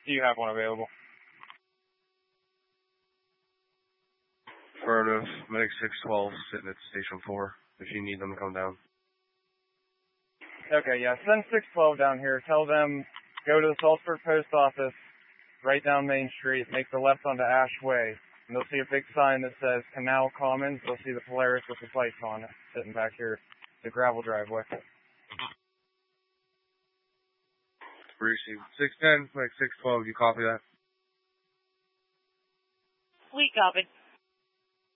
Do you have one available? Affirmative. Medic 612 sitting at Station 4 if you need them to come down. Okay, yeah. Send 612 down here. Tell them go to the Salzburg Post Office, right down Main Street, make the left onto Ash Way, and they'll see a big sign that says Canal Commons. They'll see the Polaris with the lights on it, sitting back here, the gravel driveway. Received. 610, Medic 612, you copy that? We copy.